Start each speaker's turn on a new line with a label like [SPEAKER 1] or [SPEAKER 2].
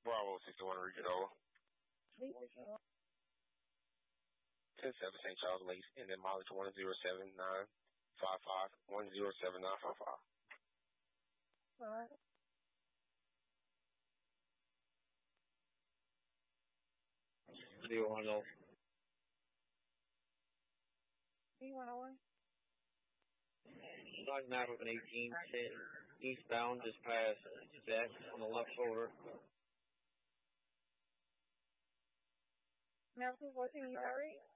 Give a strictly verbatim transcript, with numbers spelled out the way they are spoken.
[SPEAKER 1] Bravo, sixty-one, Regional. ten seven, Saint Charles Lakes, and then mileage one zero seven nine five five, one zero seven nine five five.
[SPEAKER 2] Alright.
[SPEAKER 3] Zero one zero.
[SPEAKER 2] You went away?
[SPEAKER 3] Like map of an eighteen, eastbound, just past Zach on the left shoulder.
[SPEAKER 2] Now, what's in your area?